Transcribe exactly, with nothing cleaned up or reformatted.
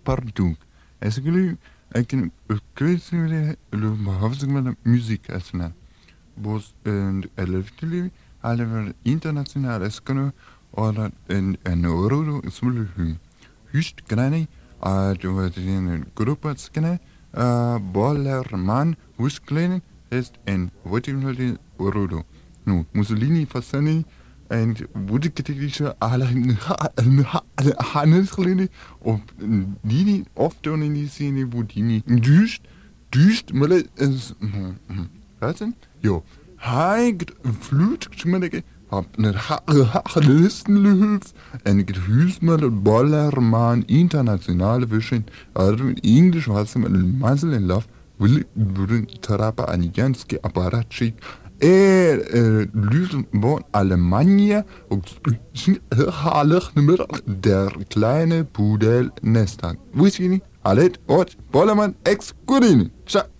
pardon. Est-ce que lui, avec une créativité, le behoefte muziek asna. Bos en elefantli, alle internationale skano, oder en en euro smule hu. Hust grani, a de wat in groepen skane, a Bollermann, hus klein, ist en wat in euro. Nu, Mussolini fasani, en wurde geteknische alle Hannes geleden op die oft in die scene wo die düst düst mal is was denn jo hai flut schmecke hab ne Listen löf en gehüs mal Bollermann internationale wischen also in Englisch was mit Muscle in Love will würde Trapa an Janski Apparatschik er lösen von Alemannia und der kleine Pudel Nestag. Wo ist die? Allet, Ort, Bollermann, ex Gurini. Ciao.